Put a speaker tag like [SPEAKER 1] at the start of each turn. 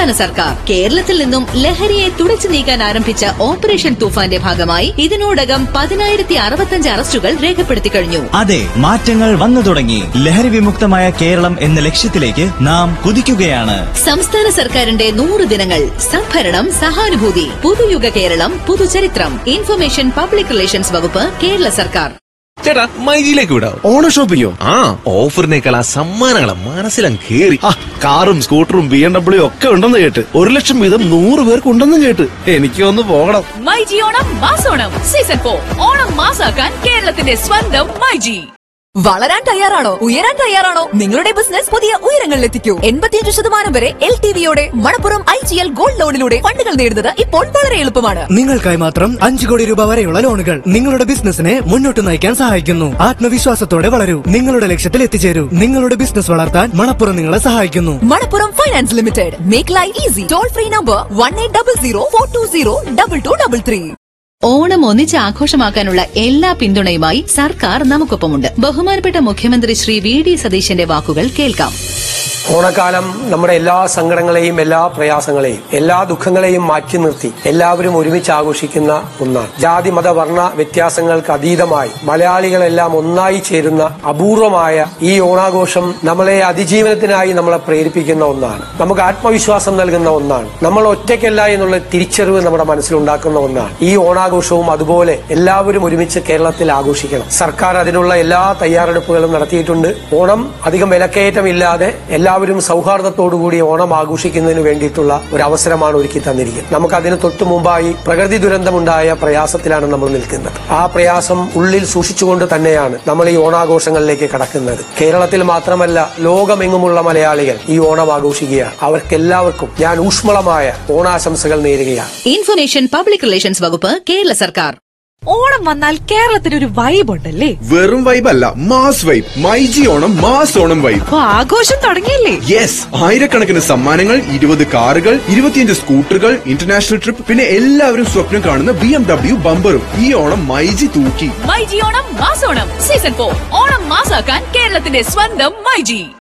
[SPEAKER 1] സംസ്ഥാന സർക്കാർ കേരളത്തിൽ നിന്നും ലഹരിയെ തുടച്ചു നീക്കാൻ ആരംഭിച്ച ഓപ്പറേഷൻ തൂഫാന്റെ ഭാഗമായി ഇതിനോടകം 10,065 അറസ്റ്റുകൾ രേഖപ്പെടുത്തി കഴിഞ്ഞു.
[SPEAKER 2] അതെ, മാറ്റങ്ങൾ വന്നു തുടങ്ങി. ലഹരി വിമുക്തമായ കേരളം എന്ന ലക്ഷ്യത്തിലേക്ക് നാം കുതിക്കുകയാണ്.
[SPEAKER 1] സംസ്ഥാന സർക്കാരിന്റെ 100 ദിനങ്ങൾ. സംഭരണം, സഹാനുഭൂതി, പുതുയുഗ കേരളം, പുതുചരിത്രം. ഇൻഫർമേഷൻ പബ്ലിക് റിലേഷൻസ് വകുപ്പ്, കേരള സർക്കാർ.
[SPEAKER 3] ചേട്ടാ, മൈജിയിലേക്ക് വിടാം.
[SPEAKER 4] ഓണ ഷോപ്പിങ്ങോ?
[SPEAKER 3] ഓഫറിനേക്കാൾ ആ സമ്മാനങ്ങളെ മനസ്സിലും കേറി.
[SPEAKER 4] കാറും സ്കൂട്ടറും BMW ഒക്കെ ഉണ്ടെന്ന് കേട്ട് 1 ലക്ഷം വീതം 100 പേർക്ക് ഉണ്ടെന്ന് കേട്ട് എനിക്ക് ഒന്ന് പോകണം.
[SPEAKER 5] മൈജി ഓണം മാസോണം സീസൺ 4 ഓണം മാസാക്കാൻ കേരളത്തിന്റെ സ്വന്തം മൈജി. വളരാൻ തയ്യാറാണോ? ഉയരാൻ തയ്യാറാണോ? നിങ്ങളുടെ ബിസിനസ് പുതിയ ഉയരങ്ങളിലെത്തിക്കൂ. 85% വരെ LTV-യോടെ മണപ്പുറം IGL ഗോൾഡ് ലോണിലൂടെ ഫണ്ടുകൾ നേടുന്നത് ഇപ്പോൾ വളരെ എളുപ്പമാണ്.
[SPEAKER 6] നിങ്ങൾക്കായി മാത്രം 5 കോടി രൂപ വരെയുള്ള ലോണുകൾ നിങ്ങളുടെ ബിസിനസിനെ മുന്നോട്ട് നയിക്കാൻ സഹായിക്കുന്നു. ആത്മവിശ്വാസത്തോടെ വളരൂ, നിങ്ങളുടെ ലക്ഷ്യത്തിൽ എത്തിച്ചേരൂ. നിങ്ങളുടെ ബിസിനസ് വളർത്താൻ മണപ്പുറം നിങ്ങളെ സഹായിക്കുന്നു.
[SPEAKER 5] Manappuram finance limited. Make life easy. Toll free number 180042202233.
[SPEAKER 1] Onam ഒന്നിച്ച് ആഘോഷമാക്കാനുള്ള എല്ലാ പിന്തുണയുമായി സർക്കാർ നമുക്കൊപ്പമുണ്ട്. ബഹുമാനപ്പെട്ട മുഖ്യമന്ത്രി ശ്രീ VD സതീശന്റെ വാക്കുകൾ കേൾക്കാം.
[SPEAKER 7] ഓണക്കാലം നമ്മുടെ എല്ലാ സങ്കടങ്ങളെയും, എല്ലാ പ്രയാസങ്ങളെയും, എല്ലാ ദുഃഖങ്ങളെയും മാറ്റി നിർത്തി എല്ലാവരും ഒരുമിച്ച് ആഘോഷിക്കുന്ന ഒന്നാണ്. ജാതി മത വർണ്ണ വ്യത്യാസങ്ങൾക്ക് അതീതമായി മലയാളികളെല്ലാം ഒന്നായി ചേരുന്ന അപൂർവമായ ഈ ഓണാഘോഷം നമ്മളെ അതിജീവനത്തിനായി നമ്മളെ പ്രേരിപ്പിക്കുന്ന ഒന്നാണ്. നമുക്ക് ആത്മവിശ്വാസം നൽകുന്ന ഒന്നാണ്. നമ്മൾ ഒറ്റയ്ക്കല്ല എന്നുള്ള തിരിച്ചറിവ് നമ്മുടെ മനസ്സിലുണ്ടാക്കുന്ന ഒന്നാണ്. ഈ ഓണാഘോഷവും അതുപോലെ എല്ലാവരും ഒരുമിച്ച് കേരളത്തിൽ ആഘോഷിക്കണം. സർക്കാർ അതിനുള്ള എല്ലാ തയ്യാറെടുപ്പുകളും നടത്തിയിട്ടുണ്ട്. ഓണം അധികം വിലക്കയറ്റമില്ലാതെ എല്ലാവരും സൗഹാർദ്ദത്തോടുകൂടി ഓണം ആഘോഷിക്കുന്നതിന് വേണ്ടിയിട്ടുള്ള ഒരു അവസരമാണ് ഒരുക്കി തന്നിരിക്കുന്നത്. നമുക്ക് അതിന് തൊട്ടു മുമ്പായി പ്രകൃതി ദുരന്തമുണ്ടായ പ്രയാസത്തിലാണ് നമ്മൾ നിൽക്കുന്നത്. ആ പ്രയാസം ഉള്ളിൽ സൂക്ഷിച്ചുകൊണ്ട് തന്നെയാണ് നമ്മൾ ഈ ഓണാഘോഷങ്ങളിലേക്ക് കടക്കുന്നത്. കേരളത്തിൽ മാത്രമല്ല, ലോകമെങ്ങുമുള്ള മലയാളികൾ ഈ ഓണം ആഘോഷിക്കുകയാണ്. അവർക്കെല്ലാവർക്കും ഞാൻ ഊഷ്മളമായ ഓണാശംസകൾ നേരുകയാണ്.
[SPEAKER 1] ഇൻഫർമേഷൻ പബ്ലിക് റിലേഷൻസ് വകുപ്പ്, കേരള സർക്കാർ.
[SPEAKER 5] ഓണം വന്നാൽ കേരളത്തിനൊരു വൈബ് ഉണ്ടല്ലേ?
[SPEAKER 8] വെറും വൈബ് അല്ല, mass vibe. MyG Onam mass Onam vibe.
[SPEAKER 5] ആഘോഷം തുടങ്ങിയല്ലേ?
[SPEAKER 8] യെസ്, ആയിരക്കണക്കിന് സമ്മാനങ്ങൾ, 20 കാറുകൾ, 25 സ്കൂട്ടറുകൾ, ഇന്റർനാഷണൽ ട്രിപ്പ്, പിന്നെ എല്ലാവരും സ്വപ്നം കാണുന്ന BMW ബമ്പറും. ഈ ഓണം മൈജി തൂക്കി.
[SPEAKER 5] മൈജി ഓണം മാസോണം സീസൺ 4 ഓണം മാസാക്കാൻ കേരളത്തിന്റെ സ്വന്തം മൈജി.